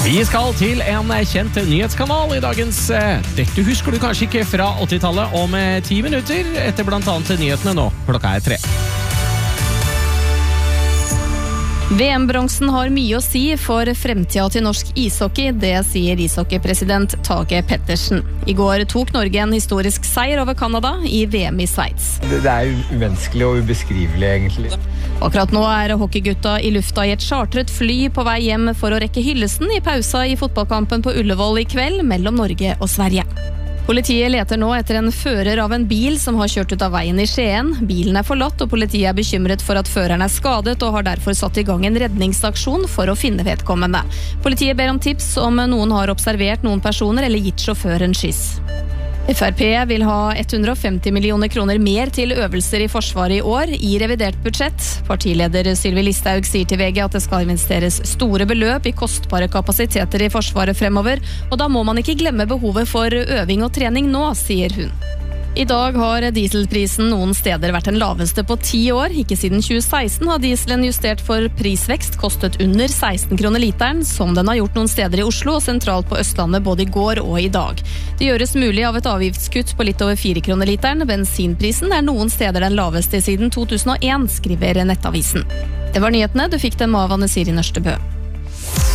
Vi skal til en kjent nyhetskanal I dagens Dette husker du kanskje ikke fra 80-tallet om 10 minutter etter blant annet nyhetene nå. Klokka 3. VM-bronsen har mye å si for fremtiden til norsk ishockey, det sier ishockeypresident Tage Pettersen. I går tok Norge en historisk seier over Kanada I VM I Sveits. Det umenneskelig og ubeskrivelig egentlig. Akkurat nå hockeygutta I lufta I et chartret fly på vei hjem for å rekke hyllesten I pausa I fotballkampen på Ullevål I kveld mellom Norge og Sverige. Politiet leter nå etter en fører av en bil som har kjørt ut av veien I Skien. Bilen forlatt, og politiet bekymret for at føreren skadet og har derfor satt I gang en redningsaksjon for å finne vedkommende. Politiet ber om tips om noen har observert noen personer eller gitt sjåføren skyss. FrP vil ha 150 millioner kroner mer til øvelser I Forsvaret I år I revidert budsjett. Partileder Sylvi Listhaug sier til VG at det skal investeres store beløp I kostbare kapasiteter I Forsvaret fremover, og da må man ikke glemme behovet for øving og trening nå, sier hun. I dag har dieselprisen noen steder vært den laveste på 10 år. Ikke siden 2016 har dieselen justert for prisvekst kostet under 16 kroner literen, som den har gjort noen steder I Oslo og sentralt på Østlandet både I går og I dag. Det gjøres mulig av et avgiftskutt på litt over 4 kroner literen. Bensinprisen noen steder den laveste siden 2001, skriver Nettavisen. Det var nyhetene, du fikk dem av Anne Siri Nørstebø.